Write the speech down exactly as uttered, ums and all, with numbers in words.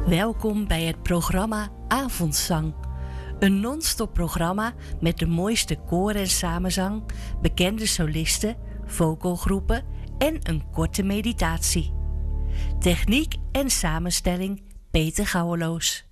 Welkom bij het programma Avondzang. Een non-stop programma met de mooiste koor- en samenzang, bekende solisten, vocalgroepen en een korte meditatie. Techniek en samenstelling Peter Gouweloos.